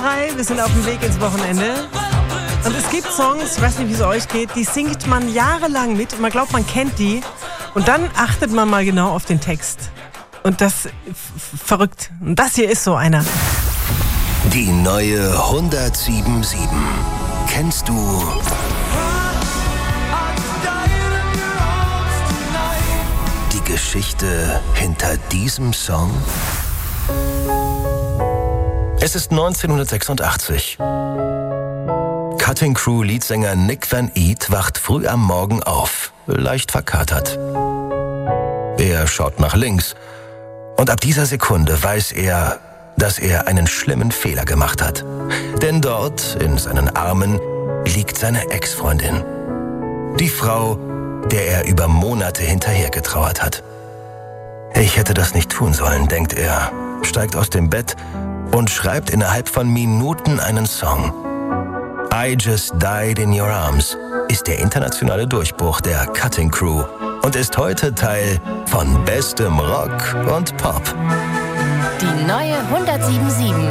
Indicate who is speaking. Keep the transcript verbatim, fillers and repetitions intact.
Speaker 1: drei, wir sind auf dem Weg ins Wochenende. Und es gibt Songs, ich weiß nicht, wie es euch geht, die singt man jahrelang mit und man glaubt, man kennt die. Und dann achtet man mal genau auf den Text. Und das f- verrückt. Und das hier ist so einer.
Speaker 2: Die neue hundertsieben Komma sieben. Kennst du die Geschichte hinter diesem Song? Es ist neunzehnhundertsechsundachtzig. Cutting Crew Leadsänger Nick Van Eat wacht früh am Morgen auf, leicht verkatert. Er schaut nach links und ab dieser Sekunde weiß er, dass er einen schlimmen Fehler gemacht hat. Denn dort, in seinen Armen, liegt seine Ex-Freundin. Die Frau, der er über Monate hinterhergetrauert hat. Ich hätte das nicht tun sollen, denkt er, steigt aus dem Bett und schreibt innerhalb von Minuten einen Song. I Just Died in Your Arms ist der internationale Durchbruch der Cutting Crew und ist heute Teil von bestem Rock und Pop.
Speaker 3: Die neue hundertsieben Komma sieben.